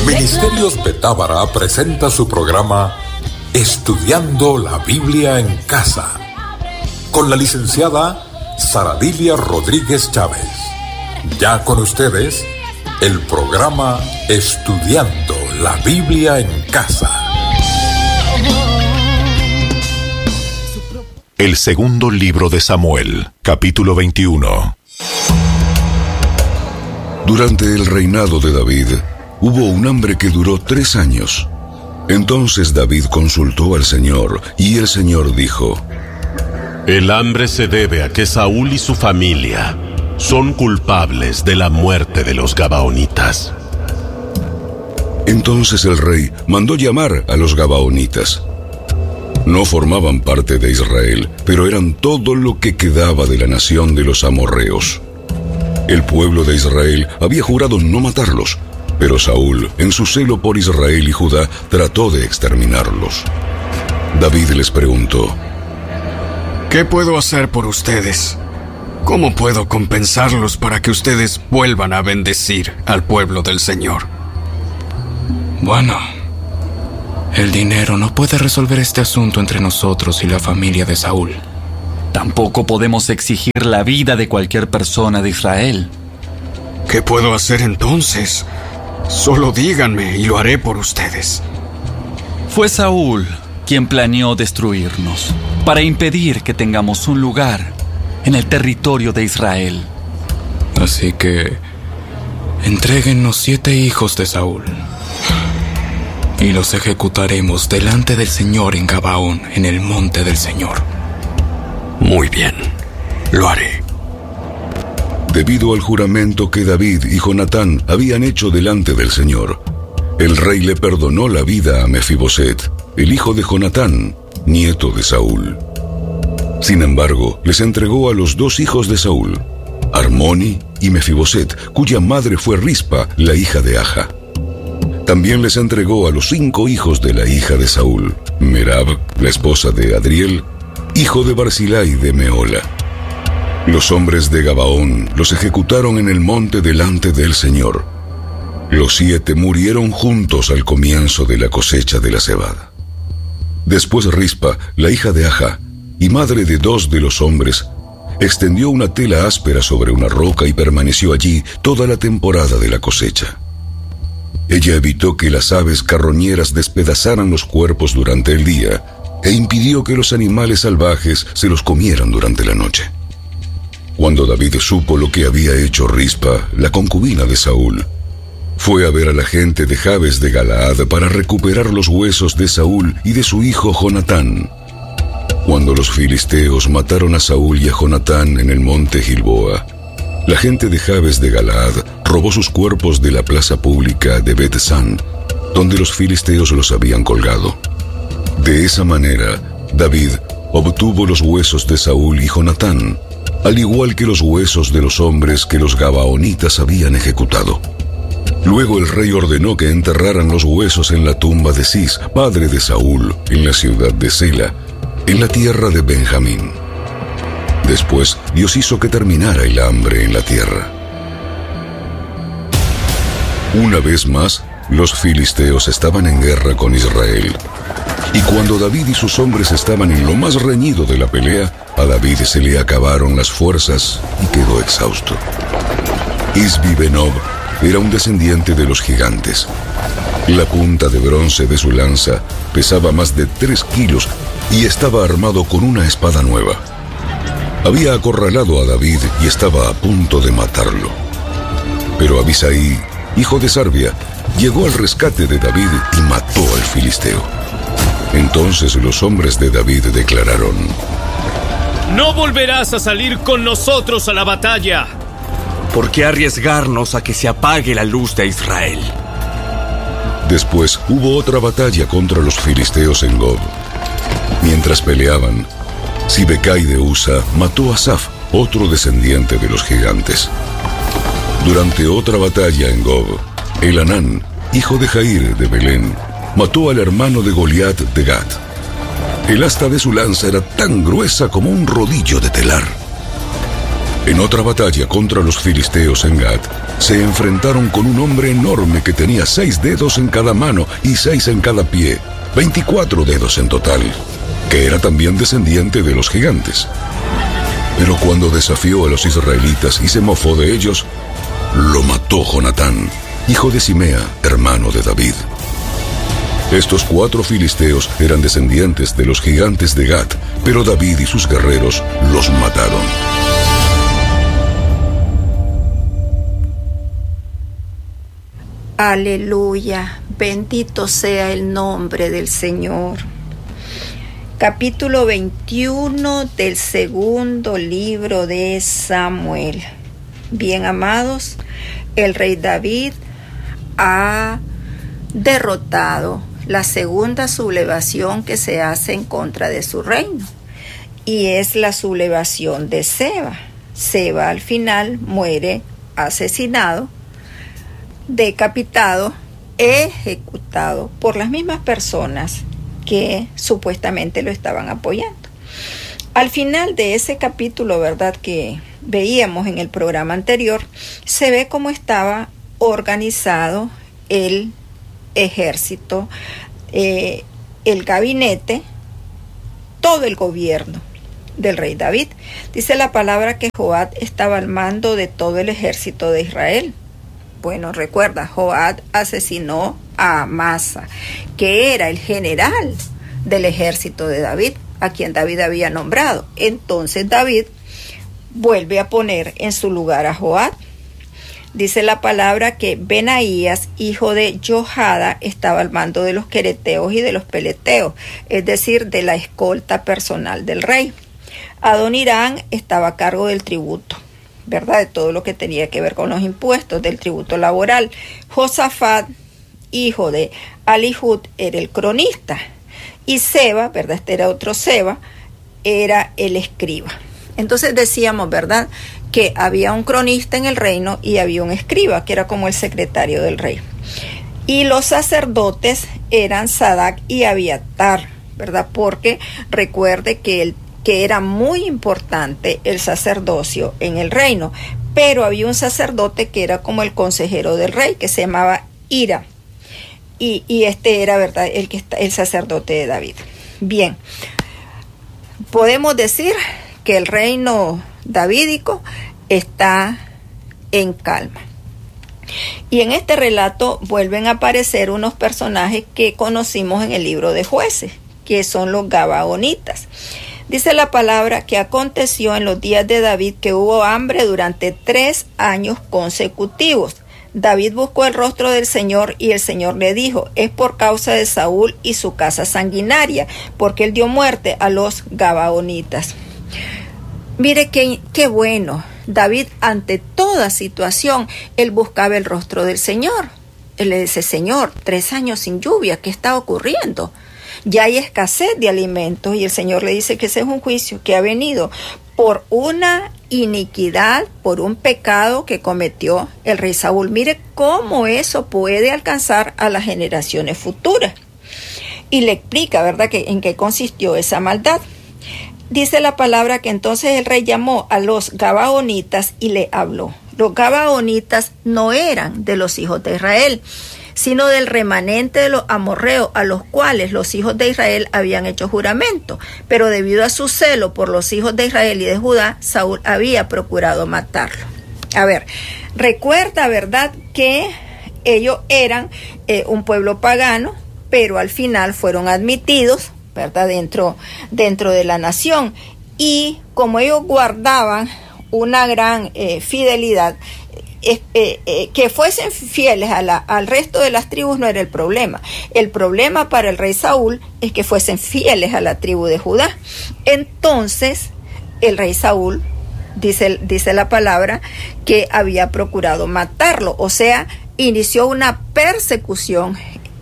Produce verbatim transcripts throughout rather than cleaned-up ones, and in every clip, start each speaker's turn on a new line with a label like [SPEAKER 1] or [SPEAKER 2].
[SPEAKER 1] Ministerios Betábara presenta su programa Estudiando la Biblia en Casa, con la licenciada Saradilia Rodríguez Chávez. Ya con ustedes, el programa Estudiando la Biblia en Casa.
[SPEAKER 2] El segundo libro de Samuel, capítulo veintiuno.
[SPEAKER 3] Durante el reinado de David, hubo un hambre que duró tres años. Entonces David consultó al Señor, y el Señor dijo:
[SPEAKER 4] El hambre se debe a que Saúl y su familia son culpables de la muerte de los gabaonitas.
[SPEAKER 3] Entonces el rey mandó llamar a los gabaonitas. No formaban parte de Israel, pero eran todo lo que quedaba de la nación de los amorreos. El pueblo de Israel había jurado no matarlos, pero Saúl, en su celo por Israel y Judá, trató de exterminarlos. David les preguntó:
[SPEAKER 5] ¿Qué puedo hacer por ustedes? ¿Cómo puedo compensarlos para que ustedes vuelvan a bendecir al pueblo del Señor?
[SPEAKER 6] Bueno, el dinero no puede resolver este asunto entre nosotros y la familia de Saúl.
[SPEAKER 7] Tampoco podemos exigir la vida de cualquier persona de Israel.
[SPEAKER 5] ¿Qué puedo hacer entonces? Solo díganme y lo haré por ustedes.
[SPEAKER 7] Fue Saúl quien planeó destruirnos para impedir que tengamos un lugar en el territorio de Israel.
[SPEAKER 6] Así que entréguennos siete hijos de Saúl y los ejecutaremos delante del Señor en Gabaón, en el monte del Señor.
[SPEAKER 5] Muy bien, lo haré.
[SPEAKER 3] Debido al juramento que David y Jonatán habían hecho delante del Señor, el rey le perdonó la vida a Mefiboset, el hijo de Jonatán, nieto de Saúl. Sin embargo, les entregó a los dos hijos de Saúl, Armoni y Mefiboset, cuya madre fue Rispa, la hija de Aja. También les entregó a los cinco hijos de la hija de Saúl, Merab, la esposa de Adriel, hijo de Barzilai de Meola. Los hombres de Gabaón los ejecutaron en el monte delante del Señor. Los siete murieron juntos al comienzo de la cosecha de la cebada. Después Rispa, la hija de Aja, y madre de dos de los hombres, extendió una tela áspera sobre una roca y permaneció allí toda la temporada de la cosecha. Ella evitó que las aves carroñeras despedazaran los cuerpos durante el día e impidió que los animales salvajes se los comieran durante la noche. Cuando David supo lo que había hecho Rispa, la concubina de Saúl, fue a ver a la gente de Jabes de Galaad para recuperar los huesos de Saúl y de su hijo Jonatán. Cuando los filisteos mataron a Saúl y a Jonatán en el monte Gilboa, la gente de Jabes de Galaad robó sus cuerpos de la plaza pública de Bet-San, donde los filisteos los habían colgado. De esa manera, David obtuvo los huesos de Saúl y Jonatán, al igual que los huesos de los hombres que los gabaonitas habían ejecutado. Luego el rey ordenó que enterraran los huesos en la tumba de Cis, padre de Saúl, en la ciudad de Sela, en la tierra de Benjamín. Después, Dios hizo que terminara el hambre en la tierra. Una vez más, los filisteos estaban en guerra con Israel. Y cuando David y sus hombres estaban en lo más reñido de la pelea, a David se le acabaron las fuerzas y quedó exhausto. Isbi-Benob era un descendiente de los gigantes. La punta de bronce de su lanza pesaba más de tres kilos y estaba armado con una espada nueva. Había acorralado a David y estaba a punto de matarlo. Pero Abisai, hijo de Sarbia, llegó al rescate de David y mató al filisteo. Entonces los hombres de David declararon:
[SPEAKER 8] No volverás a salir con nosotros a la batalla.
[SPEAKER 9] ¿Por qué arriesgarnos a que se apague la luz de Israel?
[SPEAKER 3] Después hubo otra batalla contra los filisteos en Gob. Mientras peleaban, Sibecai de Usa mató a Saf, otro descendiente de los gigantes. Durante otra batalla en Gob, Elanán, hijo de Jair de Belén, mató al hermano de Goliat de Gat. El asta de su lanza era tan gruesa como un rodillo de telar. En otra batalla contra los filisteos en Gat, se enfrentaron con un hombre enorme que tenía seis dedos en cada mano y seis en cada pie, veinticuatro dedos en total, que era también descendiente de los gigantes. Pero cuando desafió a los israelitas y se mofó de ellos, lo mató Jonatán, hijo de Simea, hermano de David. Estos cuatro filisteos eran descendientes de los gigantes de Gat, pero David y sus guerreros los mataron.
[SPEAKER 10] Aleluya, bendito sea el nombre del Señor. Capítulo veintiuno del segundo libro de Samuel. Bien amados, el rey David ha derrotado la segunda sublevación que se hace en contra de su reino, y es la sublevación de Seba. Seba al final muere asesinado, decapitado, ejecutado por las mismas personas que supuestamente lo estaban apoyando. Al final de ese capítulo, ¿verdad?, que veíamos en el programa anterior, se ve cómo estaba organizado el ejército, eh, el gabinete, todo el gobierno del rey David. Dice la palabra que Joab estaba al mando de todo el ejército de Israel. Bueno, recuerda, Joab asesinó a Amasa, que era el general del ejército de David, a quien David había nombrado. Entonces David vuelve a poner en su lugar a Joab. Dice la palabra que Benaías, hijo de Joiada, estaba al mando de los quereteos y de los peleteos, es decir, de la escolta personal del rey. Adonirán estaba a cargo del tributo, ¿verdad?, de todo lo que tenía que ver con los impuestos, del tributo laboral. Josafat, hijo de Alihud, era el cronista. Y Seba, ¿verdad?, este era otro Seba, era el escriba. Entonces decíamos, ¿verdad?, que había un cronista en el reino y había un escriba, que era como el secretario del rey. Y los sacerdotes eran Sadac y Abiatar, ¿verdad?, porque recuerde que, el, que era muy importante el sacerdocio en el reino, pero había un sacerdote que era como el consejero del rey, que se llamaba Ira, y, y este era, ¿verdad?, el, que está, el sacerdote de David. Bien, podemos decir que el reino davídico está en calma. Y en este relato vuelven a aparecer unos personajes que conocimos en el libro de Jueces, que son los gabaonitas. Dice la palabra que aconteció en los días de David que hubo hambre durante tres años consecutivos. David buscó el rostro del Señor y el Señor le dijo: es por causa de Saúl y su casa sanguinaria, porque él dio muerte a los gabaonitas. Mire qué, qué bueno. David, ante toda situación, él buscaba el rostro del Señor. Él le dice: Señor, tres años sin lluvia, ¿qué está ocurriendo? Ya hay escasez de alimentos, y el Señor le dice que ese es un juicio que ha venido por una iniquidad, por un pecado que cometió el rey Saúl. Mire cómo eso puede alcanzar a las generaciones futuras. Y le explica, ¿verdad?, que en qué consistió esa maldad. Dice la palabra que entonces el rey llamó a los gabaonitas y le habló. Los gabaonitas no eran de los hijos de Israel, sino del remanente de los amorreos, a los cuales los hijos de Israel habían hecho juramento. Pero debido a su celo por los hijos de Israel y de Judá, Saúl había procurado matarlo. A ver, recuerda, ¿verdad?, que ellos eran eh, un pueblo pagano, pero al final fueron admitidos, ¿verdad?, dentro, dentro de la nación. Y como ellos guardaban una gran eh, fidelidad, eh, eh, eh, que fuesen fieles a la, al resto de las tribus no era el problema. El problema para el rey Saúl es que fuesen fieles a la tribu de Judá. Entonces, el rey Saúl, dice, dice la palabra, que había procurado matarlo, o sea, inició una persecución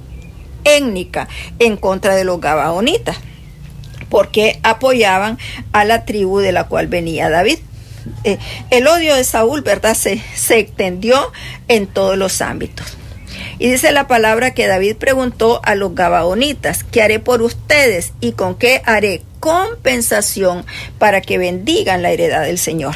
[SPEAKER 10] étnica en contra de los gabaonitas, porque apoyaban a la tribu de la cual venía David. Eh, el odio de Saúl, ¿verdad?, se, se extendió en todos los ámbitos. Y dice la palabra que David preguntó a los gabaonitas: ¿qué haré por ustedes y con qué haré compensación para que bendigan la heredad del Señor?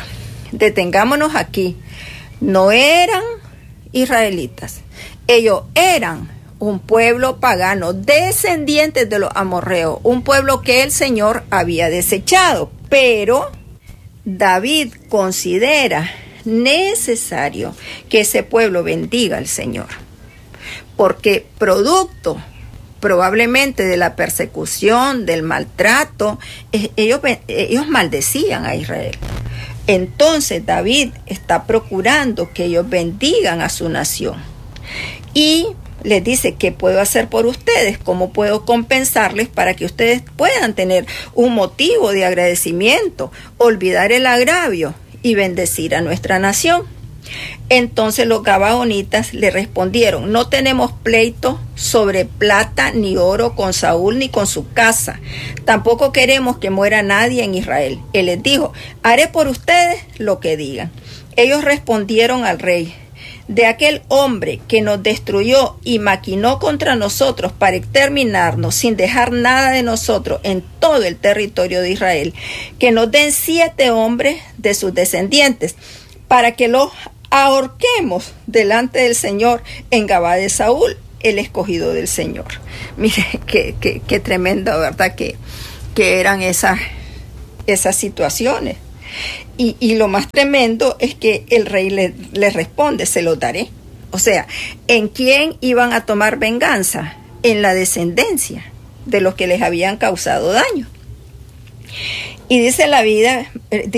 [SPEAKER 10] detengámonos aquí, no eran israelitas, ellos eran un pueblo pagano, descendientes de los amorreos, un pueblo que el Señor había desechado, pero David considera necesario que ese pueblo bendiga al Señor, porque producto probablemente de la persecución, del maltrato, ellos, ellos maldecían a Israel. Entonces David está procurando que ellos bendigan a su nación y les dice: ¿qué puedo hacer por ustedes? ¿Cómo puedo compensarles para que ustedes puedan tener un motivo de agradecimiento, olvidar el agravio y bendecir a nuestra nación? Entonces los gabaonitas le respondieron: no tenemos pleito sobre plata ni oro con Saúl ni con su casa, tampoco queremos que muera nadie en Israel. Él les dijo: haré por ustedes lo que digan. Ellos respondieron al rey: de aquel hombre que nos destruyó y maquinó contra nosotros para exterminarnos sin dejar nada de nosotros en todo el territorio de Israel, que nos den siete hombres de sus descendientes para que los ahorquemos delante del Señor en Gabá de Saúl, el escogido del Señor. Mire, qué, qué, qué tremendo, ¿verdad? Que, que eran esas, esas situaciones. Y, y lo más tremendo es que el rey le, le responde: se los daré. O sea, ¿en quién iban a tomar venganza? En la descendencia de los que les habían causado daño. Y dice la vida,